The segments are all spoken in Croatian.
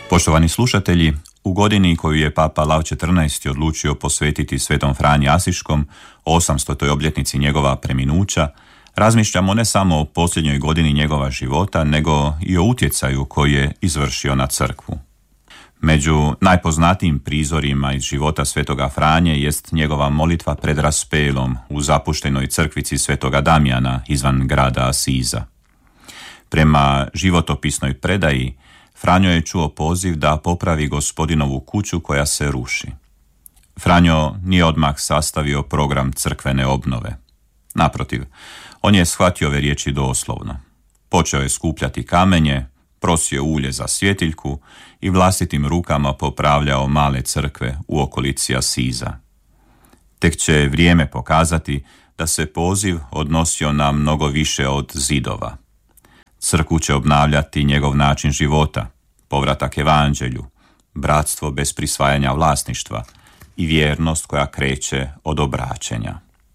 Poštovani slušatelji, u godini koju je Papa Lav XIV. Odlučio posvetiti Svetom Franji Asiškom, 800. obljetnici njegova preminuća, razmišljamo ne samo o posljednjoj godini njegova života, nego i o utjecaju koji je izvršio na crkvu. Među najpoznatijim prizorima iz života Svetoga Franje jest njegova molitva pred raspelom u zapuštenoj crkvici Svetoga Damjana izvan grada Asiza. Prema životopisnoj predaji, Franjo je čuo poziv da popravi Gospodinovu kuću koja se ruši. Franjo nije odmah sastavio program crkvene obnove. Naprotiv, on je shvatio ove riječi doslovno. Počeo je skupljati kamenje, prosio ulje za svjetiljku i vlastitim rukama popravljao male crkve u okolici Asiza. Tek će vrijeme pokazati da se poziv odnosio na mnogo više od zidova. Crkvu će obnavljati njegov način života, povratak evanđelju, bratstvo bez prisvajanja vlasništva i vjernost koja kreće od obraćenja.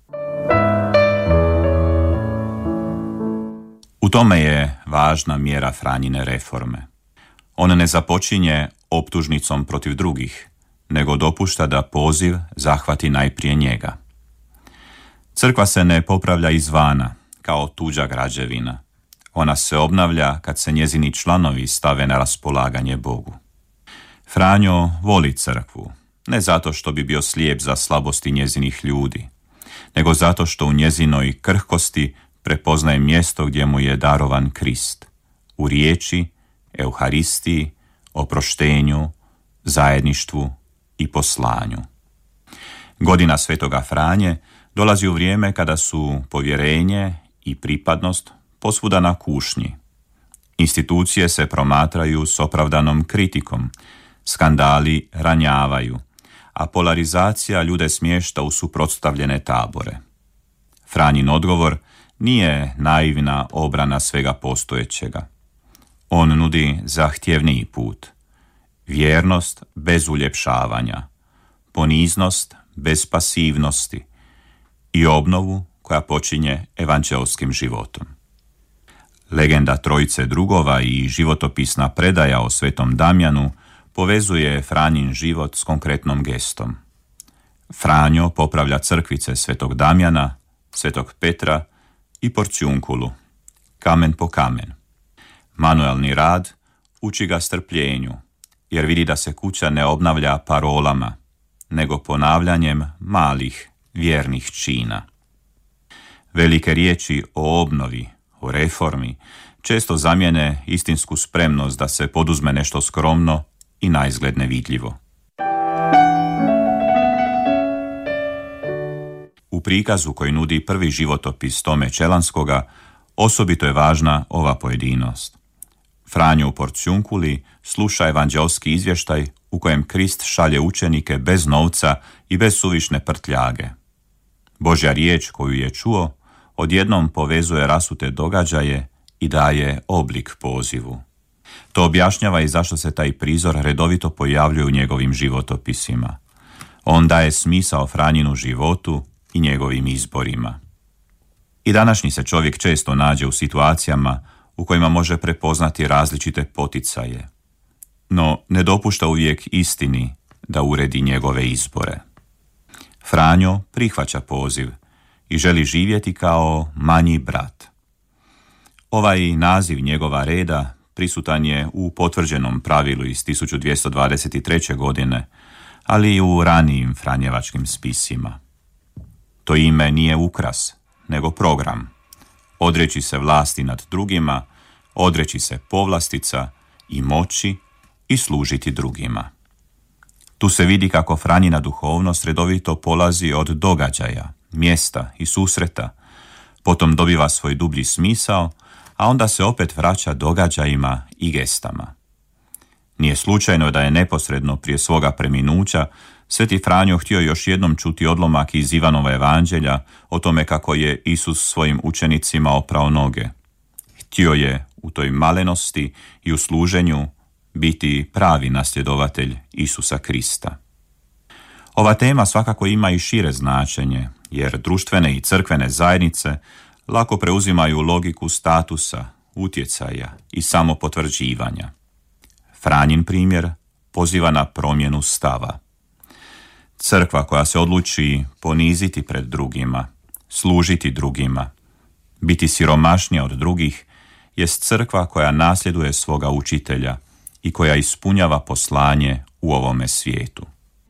U tome je važna mjera Franjine reforme. On ne započinje optužnicom protiv drugih, nego dopušta da poziv zahvati najprije njega. Crkva se ne popravlja izvana, kao tuđa građevina. Ona se obnavlja kad se njezini članovi stave na raspolaganje Bogu. Franjo voli crkvu, ne zato što bi bio slijep za slabosti njezinih ljudi, nego zato što u njezinoj krhkosti prepoznaje mjesto gdje mu je darovan Krist, u riječi, Euharistiji, oproštenju, zajedništvu i poslanju. Godina Svetoga Franje dolazi u vrijeme kada su povjerenje i pripadnost posvuda na kušnji. Institucije se promatraju s opravdanom kritikom, skandali ranjavaju, a polarizacija ljude smješta u suprotstavljene tabore. Franjin odgovor nije naivna obrana svega postojećega. On nudi zahtjevniji put, vjernost bez uljepšavanja, poniznost bez pasivnosti i obnovu koja počinje evanđelskim životom. Legenda Trojice drugova i životopisna predaja o Svetom Damjanu povezuje Franjin život s konkretnom gestom. Franjo popravlja crkvice Svetog Damjana, Svetog Petra i Porciunkulu, kamen po kamen. Manuelni rad uči ga strpljenju, jer vidi da se kuća ne obnavlja parolama, nego ponavljanjem malih vjernih čina. Velike riječi o obnovi, o reformi, često zamijene istinsku spremnost da se poduzme nešto skromno i naizgled nevidljivo. U prikazu koji nudi prvi životopis Tome Čelanskoga osobito je važna ova pojedinost. Franjo u Porciunkuli sluša evanđelski izvještaj u kojem Krist šalje učenike bez novca i bez suvišne prtljage. Božja riječ koju je čuo odjednom povezuje rasute događaje i daje oblik pozivu. To objašnjava i zašto se taj prizor redovito pojavljuje u njegovim životopisima. On daje smisao Franjinu životu i njegovim izborima. I današnji se čovjek često nađe u situacijama u kojima može prepoznati različite poticaje, no ne dopušta uvijek istini da uredi njegove izbore. Franjo prihvaća poziv i želi živjeti kao manji brat. Ovaj naziv njegova reda prisutan je u potvrđenom pravilu iz 1223. godine, ali i u ranijim franjevačkim spisima. To ime nije ukras, nego program. Odreći se vlasti nad drugima, odreći se povlastica i moći i služiti drugima. Tu se vidi kako Franjina duhovnost redovito polazi od događaja, mjesta i susreta, potom dobiva svoj dublji smisao, a onda se opet vraća događajima i gestama. Nije slučajno da je neposredno prije svoga preminuća Sveti Franjo htio još jednom čuti odlomak iz Ivanova evanđelja o tome kako je Isus svojim učenicima oprao noge. Htio je u toj malenosti i u služenju biti pravi nasljedovatelj Isusa Krista. Ova tema svakako ima i šire značenje, jer društvene i crkvene zajednice lako preuzimaju logiku statusa, utjecaja i samopotvrđivanja. Franjin primjer poziva na promjenu stava. Crkva koja se odluči poniziti pred drugima, služiti drugima, biti siromašnija od drugih, jest crkva koja nasljeduje svoga učitelja i koja ispunjava poslanje u ovome svijetu.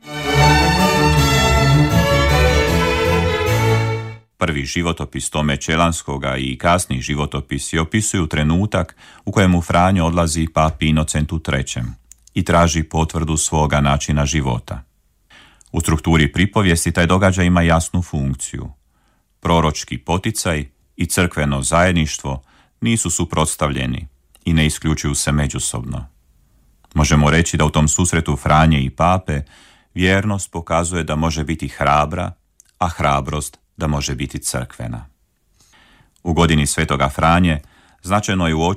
Prvi životopis Tome Čelanskoga i kasni životopisi opisuju trenutak u kojemu Franjo odlazi papi Inocentu III i traži potvrdu svoga načina života. U strukturi pripovijesti taj događaj ima jasnu funkciju. Proročki poticaj i crkveno zajedništvo nisu suprotstavljeni i ne isključuju se međusobno. Možemo reći da u tom susretu Franje i pape vjernost pokazuje da može biti hrabra, a hrabrost da može biti crkvena. U godini Svetoga Franje značajno je uočiti